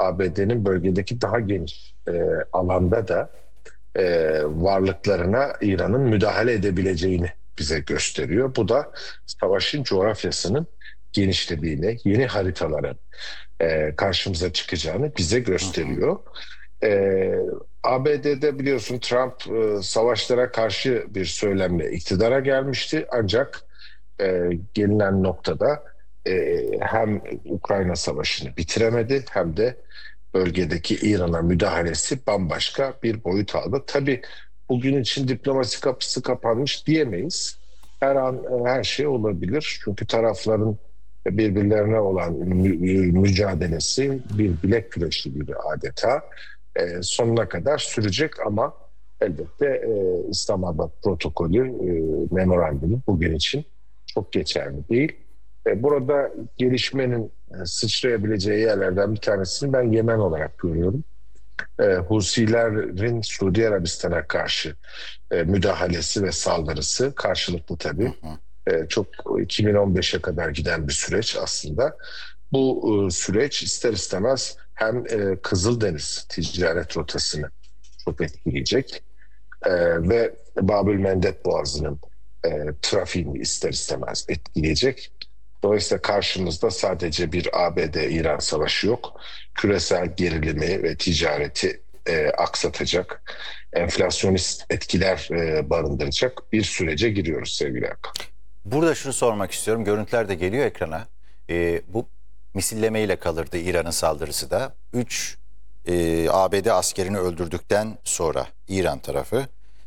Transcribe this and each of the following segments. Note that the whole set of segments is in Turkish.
ABD'nin bölgedeki daha geniş alanda da varlıklarına İran'ın müdahale edebileceğini bize gösteriyor. Bu da savaşın coğrafyasının genişlediğini, yeni haritaların karşımıza çıkacağını bize Hı hı. gösteriyor. E, ABD'de biliyorsun Trump savaşlara karşı bir söylemle iktidara gelmişti. Ancak gelinen noktada hem Ukrayna savaşını bitiremedi hem de bölgedeki İran'a müdahalesi bambaşka bir boyut aldı. Tabii bugün için diplomasi kapısı kapanmış diyemeyiz. Her an her şey olabilir. Çünkü tarafların birbirlerine olan mücadelesi bir bilek güreşi gibi adeta sonuna kadar sürecek ama elbette İslamabad protokolü memorandumu bugün için çok geçerli değil. Burada gelişmenin sıçrayabileceği yerlerden bir tanesini ben Yemen olarak görüyorum. Husilerin Suudi Arabistan'a karşı müdahalesi ve saldırısı karşılıklı Hı tabii. hı. Çok 2015'e kadar giden bir süreç aslında. Bu süreç ister istemez hem Kızıldeniz ticaret rotasını çok etkileyecek ve Babül-Mendeb Boğazı'nın trafiğini ister istemez etkileyecek. Dolayısıyla karşımızda sadece bir ABD-İran savaşı yok. Küresel gerilimi ve ticareti aksatacak, enflasyonist etkiler barındıracak bir sürece giriyoruz sevgili Hakan. Burada şunu sormak istiyorum. Görüntüler de geliyor ekrana. Bu misillemeyle kalırdı İran'ın saldırısı da. 3 ABD askerini öldürdükten sonra İran tarafı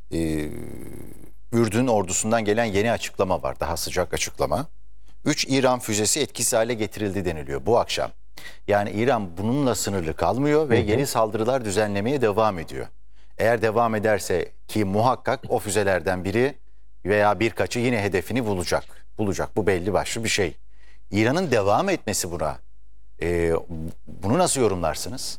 Ürdün ordusundan gelen yeni açıklama var. Daha sıcak açıklama. 3 İran füzesi etkisiz hale getirildi deniliyor bu akşam. Yani İran bununla sınırlı kalmıyor Hı ve hı. yeni saldırılar düzenlemeye devam ediyor. Eğer devam ederse ki muhakkak o füzelerden biri veya birkaçı yine hedefini bulacak. Bulacak. Bu belli başlı bir şey. İran'ın devam etmesi buna. e, Bunu nasıl yorumlarsınız?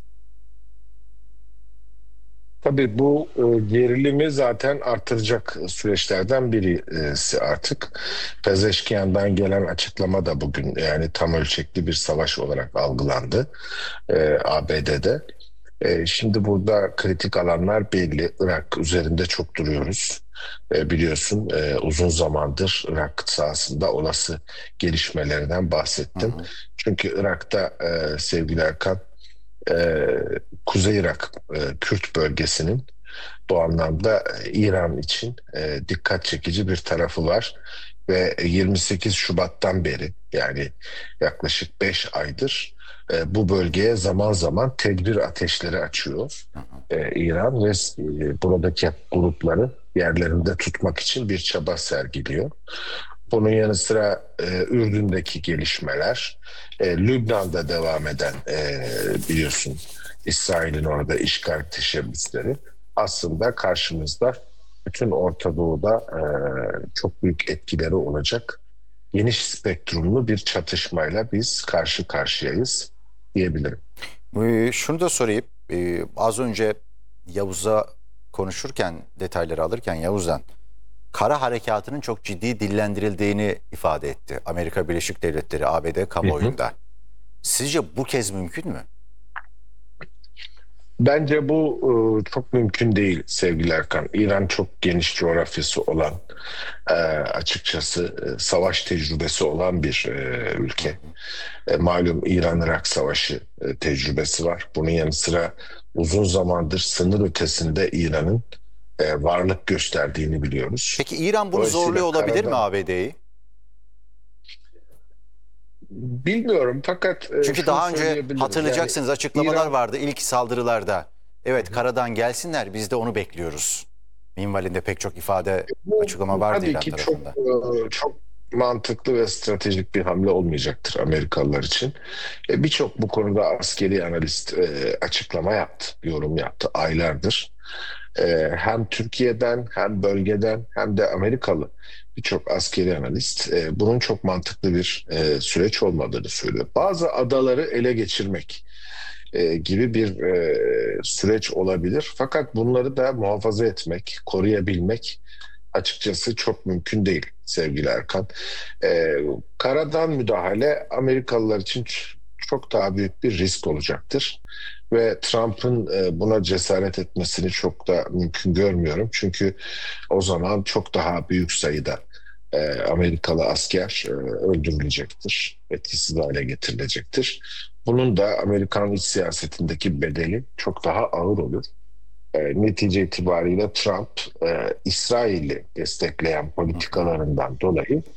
Tabii bu gerilimi zaten artıracak süreçlerden birisi artık. Pezeşkiyan'dan gelen açıklama da bugün yani tam ölçekli bir savaş olarak algılandı ABD'de. Şimdi burada kritik alanlar belli. Irak üzerinde çok duruyoruz. Biliyorsun uzun zamandır Irak sahasında olası gelişmelerden Hı bahsettim. hı. Çünkü Irak'ta sevgili Erkan, e, Kuzey Irak Kürt bölgesinin bu anlamda İran için dikkat çekici bir tarafı var. Ve 28 Şubat'tan beri yani yaklaşık 5 aydır bu bölgeye zaman zaman tedbir ateşleri açıyor Hı hı. İran ve buradaki grupları yerlerinde tutmak için bir çaba sergiliyor. Bunun yanı sıra Ürdün'deki gelişmeler, Lübnan'da devam eden biliyorsun İsrail'in orada işgal teşebbüsleri aslında karşımızda bütün Orta Doğu'da çok büyük etkileri olacak geniş spektrumlu bir çatışmayla biz karşı karşıyayız diyebilirim. Şunu da sorayım. Az önce Yavuz'a konuşurken, detayları alırken Yavuz'dan kara harekatının çok ciddi dillendirildiğini ifade etti. Amerika Birleşik Devletleri, ABD Hı hı. kamuoyunda. Sizce bu kez mümkün mü? Bence bu çok mümkün değil sevgili Erkan. İran çok geniş coğrafyası olan, açıkçası savaş tecrübesi olan bir Hı ülke. hı. Malum İran-Irak Savaşı tecrübesi var. Bunun yanı sıra uzun zamandır sınır ötesinde İran'ın varlık gösterdiğini biliyoruz. Peki İran bunu zorluyor Dolayısıyla olabilir mi karadan ABD'yi? bilmiyorum fakat Çünkü şunu daha önce söyleyebiliriz. Yani hatırlayacaksınız açıklamalar İran. vardı ilk saldırılarda. Hı Evet, hı. karadan gelsinler, biz de onu bekliyoruz. Minvalinde pek çok ifade, açıklama Bu vardı tabii İran ki çok tarafında. çok mantıklı ve stratejik bir hamle olmayacaktır Amerikalılar için. Birçok bu konuda askeri analist açıklama yaptı, yorum yaptı aylardır. Hem Türkiye'den hem bölgeden hem de Amerikalı birçok askeri analist bunun çok mantıklı bir süreç olmadığını söylüyor. Bazı adaları ele geçirmek gibi bir süreç olabilir. Fakat bunları da muhafaza etmek, koruyabilmek açıkçası çok mümkün değil sevgili Erkan. Karadan müdahale Amerikalılar için çok daha büyük bir risk olacaktır. Ve Trump'ın buna cesaret etmesini çok da mümkün görmüyorum. Çünkü o zaman çok daha büyük sayıda Amerikalı asker öldürülecektir, etkisiz hale getirilecektir. Bunun da Amerikan iç siyasetindeki bedeli çok daha ağır olur. Netice itibariyle Trump İsrail'i destekleyen politikalarından dolayı